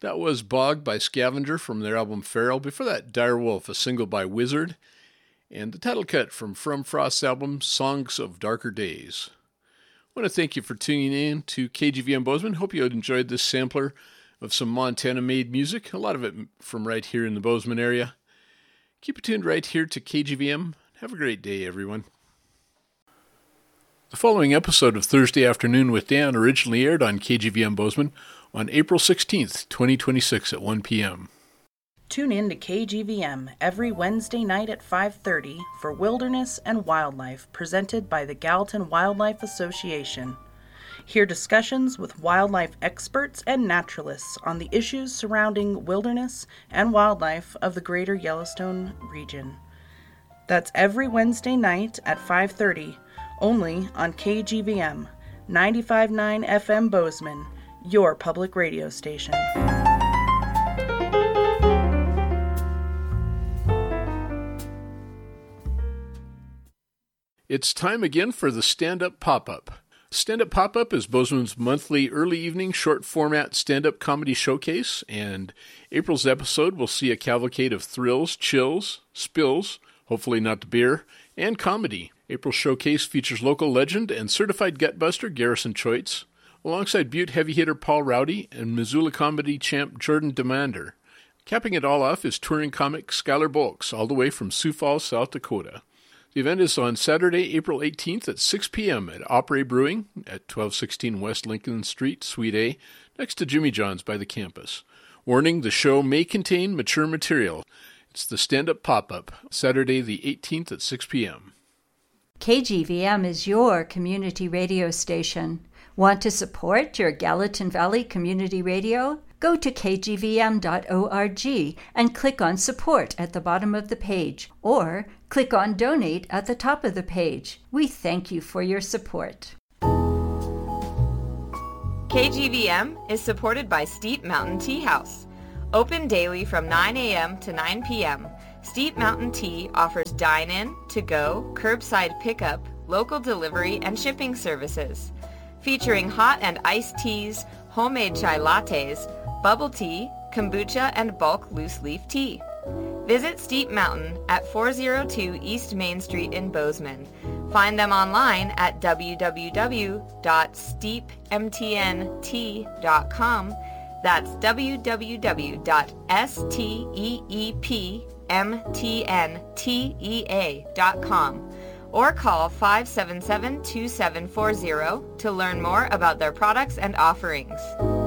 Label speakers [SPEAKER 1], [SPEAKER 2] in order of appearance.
[SPEAKER 1] That was Bog by Scavenger from their album Feral. Before that, Dire Wolf, a single by Wizard. And the title cut from Frost's album, Songs of Darker Days. I want to thank you for tuning in to KGVM Bozeman. Hope you enjoyed this sampler of some Montana-made music, a lot of it from right here in the Bozeman area. Keep it tuned right here to KGVM. Have a great day, everyone. The following episode of Thursday Afternoon with Dan originally aired on KGVM Bozeman on April 16th, 2026 at 1 p.m.
[SPEAKER 2] Tune in to KGVM every Wednesday night at 5:30 for Wilderness and Wildlife presented by the Gallatin Wildlife Association. Hear discussions with wildlife experts and naturalists on the issues surrounding wilderness and wildlife of the greater Yellowstone region. That's every Wednesday night at 5:30, only on KGVM 95.9 FM Bozeman, your public radio station.
[SPEAKER 1] It's time again for the Stand-Up Pop-Up. Stand-Up Pop-Up is Bozeman's monthly early evening short-format stand-up comedy showcase, and April's episode will see a cavalcade of thrills, chills, spills, hopefully not the beer, and comedy. April's showcase features local legend and certified gutbuster Garrison Choites, alongside Butte heavy hitter Paul Rowdy and Missoula comedy champ Jordan Demander. Capping it all off is touring comic Skylar Bulks, all the way from Sioux Falls, South Dakota. The event is on Saturday, April 18th at 6 p.m. at Opry Brewing at 1216 West Lincoln Street, Suite A, next to Jimmy John's by the campus. Warning, the show may contain mature material. It's the Stand-Up Pop-Up, Saturday the 18th at 6 p.m.
[SPEAKER 3] KGVM is your community radio station. Want to support your Gallatin Valley Community Radio? Go to kgvm.org and click on Support at the bottom of the page, or click on Donate at the top of the page. We thank you for your support.
[SPEAKER 4] KGVM is supported by Steep Mountain Tea House. Open daily from 9 a.m. to 9 p.m., Steep Mountain Tea offers dine-in, to-go, curbside pickup, local delivery, and shipping services. Featuring hot and iced teas, homemade chai lattes, bubble tea, kombucha, and bulk loose-leaf tea. Visit Steep Mountain at 402 East Main Street in Bozeman. Find them online at www.steepmtnt.com. That's www.steepmtntea.com. Or call 577-2740 to learn more about their products and offerings.